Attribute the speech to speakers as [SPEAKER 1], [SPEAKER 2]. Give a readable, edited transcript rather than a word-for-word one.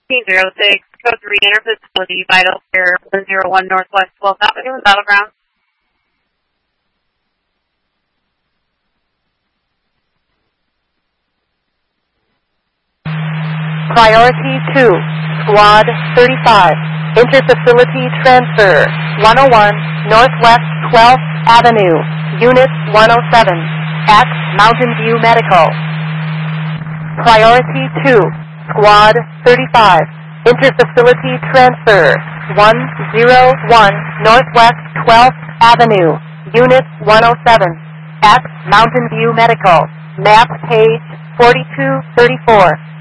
[SPEAKER 1] 1506, Code 3, Interfacility, Vital Care, 101 Northwest 12th Avenue, Battleground.
[SPEAKER 2] Priority 2, Squad 35, Interfacility Transfer, 101 Northwest 12th Avenue, Unit 107, at Mountain View Medical. Priority 2, Squad 35, Interfacility Transfer, 101 Northwest 12th Avenue, Unit 107, at Mountain View Medical, map page 4234.